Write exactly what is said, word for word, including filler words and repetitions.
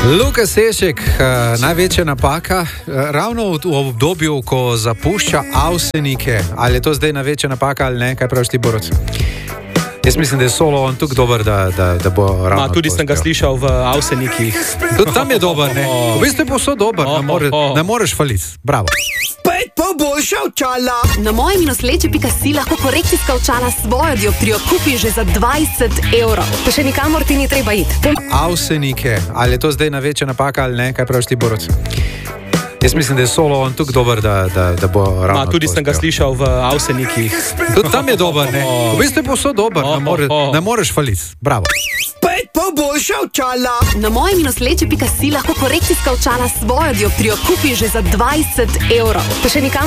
Luka Sešek, uh, največja napaka, uh, ravno v, v obdobju, ko zapušča Avsenike. Ali je to zdaj največja napaka ali ne, kaj praviš ti, Borut? Jaz mislim, da je solo on tukaj dober, da, da, da bo ravno. Ma, tudi sem ga slišal v Avsenikih. Tudi tam je dober, ne? V bistvu je posod dober, oh, ne, more, oh, oh. ne moreš faliti. Bravo. Spet pa boljša očala. Na moje minusleče pika si lahko korekcijska očala svojo dioptrijo kupi že za dvajset evrov. Pa še nikamor ti ni treba iti. Avsenike, ali je to zdaj največja napaka ali ne, kaj praviš ti, Borut? Jaz mislim, da je solo on tukaj dober, da, da, da bo ravno. Ma, tudi sem ga slišal v Avsenikih. Tudi tam je dober, ne? V bistvu je posod dober, oh, ne, more, oh, oh. ne moreš faliti. Bravo. Spet pa boljša očala. Na moje minusleče pika si lahko korekcijska očala svojo dioptrijo kupi že za dvajset evrov. Pa še nikamor